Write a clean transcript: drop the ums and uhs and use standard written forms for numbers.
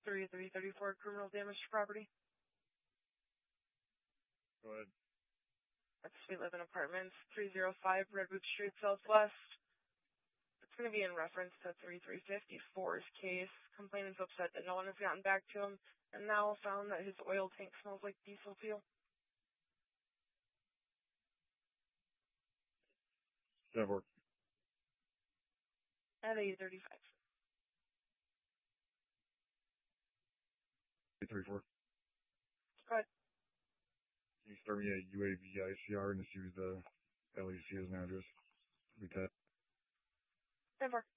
3334 criminal damage to property. Go ahead. That's Sweet Living Apartments, 305 Redwood Street Southwest. It's going to be in reference to 3354's case. Complainant's upset that no one has gotten back to him, and now found that his oil tank smells like diesel fuel. 7-4. At 8:35. 834. Go ahead. Can you start me at UAV ICR and just use the LEC as an address? Be 10. 10-4.